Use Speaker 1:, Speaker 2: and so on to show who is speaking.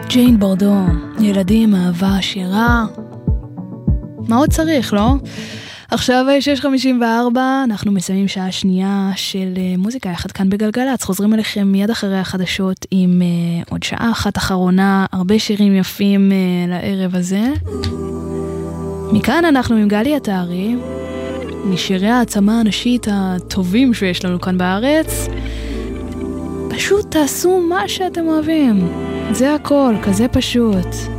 Speaker 1: ג'יין בורדו, ילדים, אהבה, שירה. מה עוד צריך, לא? עכשיו 6:54, אנחנו מסיימים שעה שנייה של מוזיקה יחד כאן בגלגלצ. חוזרים אליכם מיד אחרי החדשות עם עוד שעה אחת אחרונה, הרבה שירים יפים לערב הזה. מכאן אנחנו עם גלי עטרי, משירי העצמה הנשית הטובים שיש לנו כאן בארץ. פשוט תעשו מה שאתם אוהבים, זה הכל, כזה פשוט.